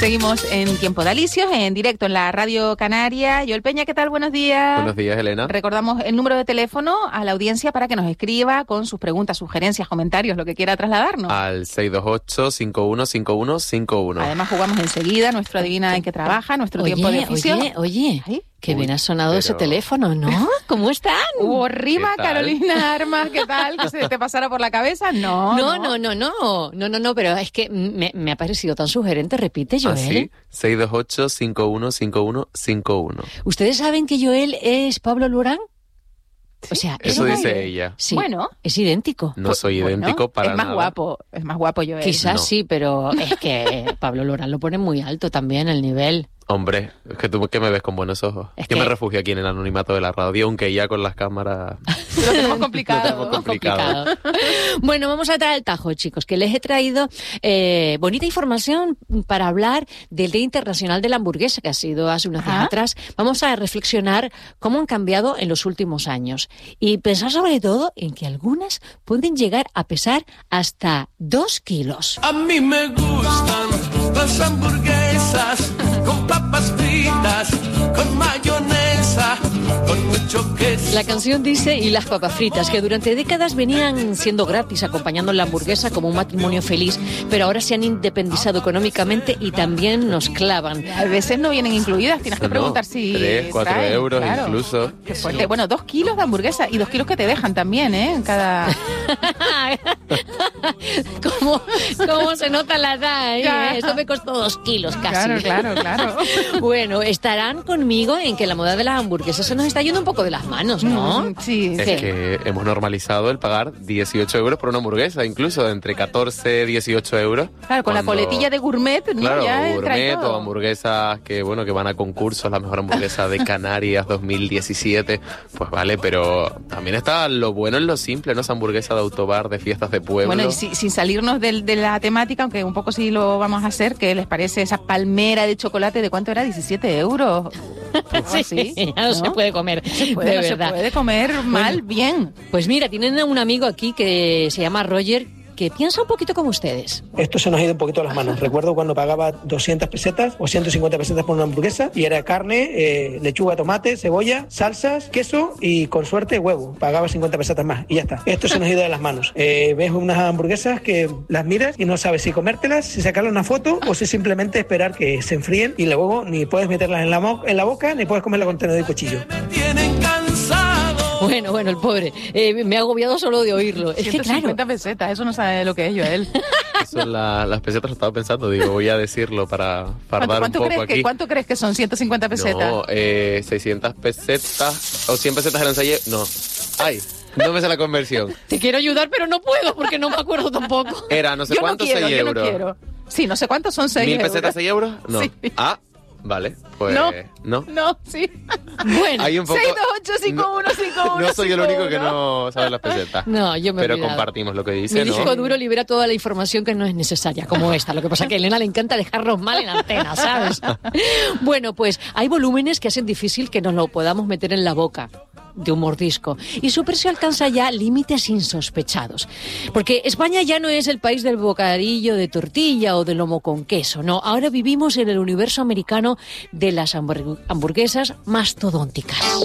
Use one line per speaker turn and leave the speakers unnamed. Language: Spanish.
Seguimos en Tiempo de Alicios, en directo en la Radio Canaria. Joel Peña, ¿qué tal? Buenos días.
Buenos días, Elena.
Recordamos el número de teléfono a la audiencia para que nos escriba con sus preguntas, sugerencias, comentarios, lo que quiera trasladarnos.
Al 628-515151.
Además jugamos enseguida nuestro Adivina en qué trabaja, nuestro tiempo de oficio.
Oye,
¿Ay?
qué bien ha sonado ese teléfono, ¿no? ¿Cómo están?
¿Hubo rima, Carolina Armas? ¿Qué tal? ¿Que se te pasara por la cabeza? No,
pero es que me ha parecido tan sugerente. Repite, Joel.
¿Ah, sí? 628-515151.
¿Ustedes saben que Joel es Pablo Lorán?
¿Sí?
O sea,
Eso dice ella.
Sí,
bueno,
es idéntico.
No soy idéntico para nada.
Es más guapo Joel.
Quizás
No.
sí, pero es que Pablo Lorán lo pone muy alto también el nivel.
Hombre, es que tú que me ves con buenos ojos.
Es
Yo
que-
me refugio aquí en el anonimato de la radio, aunque ya con las cámaras...
Lo tenemos complicado.
Lo tenemos complicado.
Bueno, vamos a traer el tajo, chicos, que les he traído bonita información para hablar del Día Internacional de la Hamburguesa, que ha sido hace unos días atrás. Vamos a reflexionar cómo han cambiado en los últimos años y pensar sobre todo en que algunas pueden llegar a pesar hasta 2 kilos.
A mí me gustan las hamburguesas con papas fritas, con mayonesa, con mucho queso.
La canción dice, y las papas fritas, que durante décadas venían siendo gratis, acompañando la hamburguesa como un matrimonio feliz, pero ahora se han independizado económicamente y también nos clavan.
A veces no vienen incluidas, tienes que preguntar si
3, 4
traen,
euros
claro.
incluso.
Qué fuerte. Bueno, 2 kilos de hamburguesa y 2 kilos que te dejan también, ¿eh? En cada...
¿Cómo se nota la edad?
Ya.
Esto me costó 2 kilos casi.
Claro.
Bueno, estarán conmigo en que la moda de las hamburguesas se nos está yendo un poco de las manos, ¿no?
Sí.
Es que hemos normalizado el pagar 18 euros por una hamburguesa, incluso entre 14 y 18 euros.
Claro, con la
Cuando-
coletilla de gourmet, ¿no?
Claro,
Ya entra y
gourmet
todo.
o hamburguesas que van a concursos, la mejor hamburguesa de Canarias 2017, pues vale, pero también está lo bueno en lo simple, ¿no? Esa hamburguesa de autobar, de fiestas de pueblo.
Bueno, y sin salirnos de la temática, aunque un poco sí lo vamos a hacer, ¿qué les parece esa palmera de chocolate? ¿De cuánto era? 17 euros. Algo así,
Ya no se puede comer,
Se puede,
de
no
verdad.
se puede comer mal, bien.
Pues mira, tienen a un amigo aquí que se llama Roger, que piensa un poquito como ustedes.
Esto se nos ha ido un poquito a las manos. Recuerdo cuando pagaba 200 pesetas o 150 pesetas por una hamburguesa y era carne, lechuga, tomate, cebolla, salsas, queso y con suerte huevo. Pagaba 50 pesetas más y ya está. Esto se nos ha ido de las manos. Ves unas hamburguesas que las miras y no sabes si comértelas, si sacarle una foto o si simplemente esperar que se enfríen y luego ni puedes meterlas en la boca ni puedes comerla con tenedor y cuchillo.
Me tienen cansado.
Bueno, el pobre, me ha agobiado solo de oírlo. Es que
150
claro,
pesetas, eso no sabe lo que es Joel.
Son las pesetas, lo estaba pensando, digo, voy a decirlo para fardar un
¿Cuánto
poco
crees
aquí.
¿Cuánto crees que son 150 pesetas?
No, 600 pesetas o 100 pesetas eran 6 No, ay, no me sé la conversión.
te quiero ayudar, pero no puedo porque no me acuerdo tampoco.
Era no sé
Yo
cuántos,
no quiero,
6
yo no
euros.
quiero. Sí, no sé cuántos son 6
¿1000
euros.
pesetas, 6 euros? No.
Sí.
Ah, vale, pues
No.
no.
No, sí.
Bueno,
Hay un poco...
6285151.
No soy el único que no sabe las pesetas.
no, yo me he
Pero
olvidado.
compartimos lo que
Mi
dice, ¿no?
disco duro libera toda la información que no es necesaria, como esta. Lo que pasa es que a Elena le encanta dejarnos mal en antena, ¿sabes? Bueno, pues hay volúmenes que hacen difícil que nos lo podamos meter en la boca de un mordisco. Y su precio alcanza ya límites insospechados. Porque España ya no es el país del bocadillo de tortilla o del lomo con queso. No, ahora vivimos en el universo americano de las hamburguesas mastodónticas.